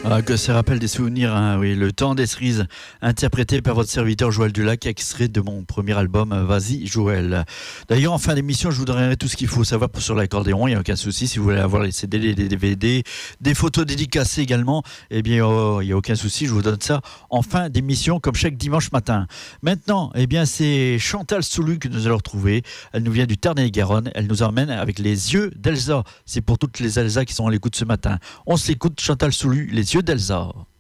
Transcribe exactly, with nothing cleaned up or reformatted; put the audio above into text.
Ah, que ça rappelle des souvenirs, hein, oui, le temps des cerises, interprété par votre serviteur Joël Dulac, extrait de mon premier album Vas-y Joël. D'ailleurs, en fin d'émission, je vous donnerai tout ce qu'il faut savoir sur l'accordéon, il n'y a aucun souci. Si vous voulez avoir les C D, les D V D, des photos dédicacées également, eh bien, oh, il n'y a aucun souci, je vous donne ça en fin d'émission, comme chaque dimanche matin. Maintenant, eh bien, c'est Chantal Soulu que nous allons retrouver. Elle nous vient du Tarn-et-Garonne, elle nous emmène avec les yeux d'Elsa. C'est pour toutes les Elsa qui sont à l'écoute ce matin. On s'écoute Chantal Soulu, les yeux d'Elsa.